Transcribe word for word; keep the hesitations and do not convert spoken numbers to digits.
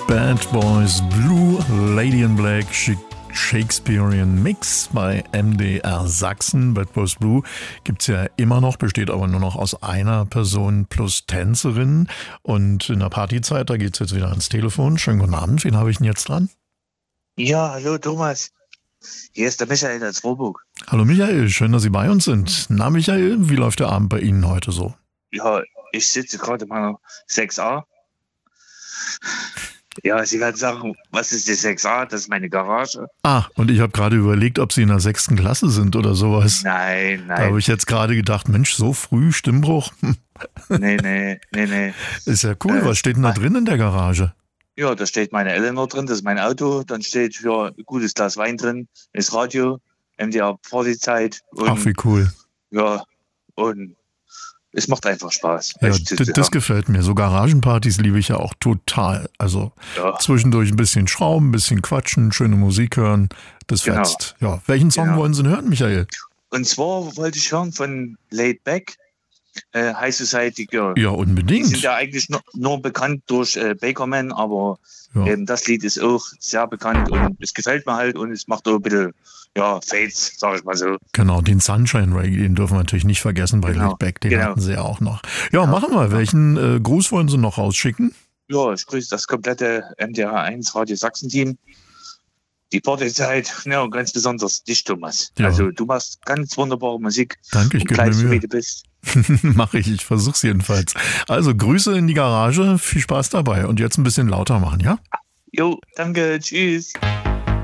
Bad Boys Blue, Lady in Black, Shakespearean Mix bei M D R Sachsen. Bad Boys Blue gibt's ja immer noch, besteht aber nur noch aus einer Person plus Tänzerin. Und in der Partyzeit, da geht's jetzt wieder ans Telefon. Schönen guten Abend, wen habe ich denn jetzt dran? Ja, hallo Thomas. Hier ist der Michael aus Rohrburg. Hallo Michael, schön, dass Sie bei uns sind. Na Michael, wie läuft der Abend bei Ihnen heute so? Ja, ich sitze gerade in meiner sechs a. Ja, Sie werden sagen, was ist die sechs a? Das ist meine Garage. Ah, und ich habe gerade überlegt, ob Sie in der sechsten Klasse sind oder sowas. Nein, nein. Da habe ich jetzt gerade gedacht, Mensch, so früh, Stimmbruch. nee, nee, nee, nee. Ist ja cool. Äh, Was steht denn da drin in der Garage? Ja, da steht meine Eleanor drin, das ist mein Auto. Dann steht für ein gutes Glas Wein drin, ist Radio, M D R Partyzeit. Ach, wie cool. Ja, und es macht einfach Spaß. Ja, d- das gefällt mir. So Garagenpartys liebe ich ja auch total. Also ja. Zwischendurch ein bisschen schrauben, ein bisschen quatschen, schöne Musik hören. Das Genau. fetzt. Ja, welchen Song Genau. wollen Sie denn hören, Michael? Und zwar wollte ich hören von Laid Back, äh, High Society Girl. Ja, Die unbedingt. sind ja eigentlich nur, nur bekannt durch äh, Bakerman, aber Ja. ähm, das Lied ist auch sehr bekannt und es gefällt mir halt und es macht auch ein bisschen, ja, Fades, sag ich mal so. Genau, den Sunshine Reggae, den dürfen wir natürlich nicht vergessen bei Genau, Laid Back. Den genau. hatten Sie ja auch noch. Ja, machen wir. Welchen äh, Gruß wollen Sie noch rausschicken? Ja, ich grüße das komplette M D R eins Radio Sachsen-Team. Die Partyzeit, ja, und ganz besonders dich, Thomas. Ja. Also du machst ganz wunderbare Musik. Danke, ich und gebe mir bleibst so, Mühe. wie du bist. Mache ich, ich versuch's jedenfalls. Also Grüße in die Garage, viel Spaß dabei und jetzt ein bisschen lauter machen, ja? Jo, danke, tschüss.